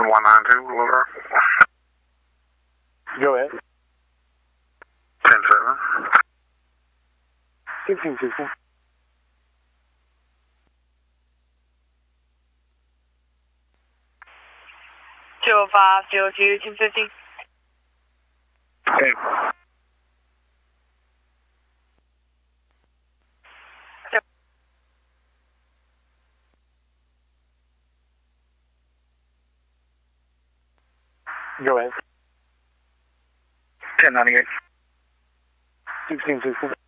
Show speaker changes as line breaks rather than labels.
192, Laura.
Go ahead.
10-7.
1660.
Two 0502 250.
Hey.
Go ahead.
1098.
1660.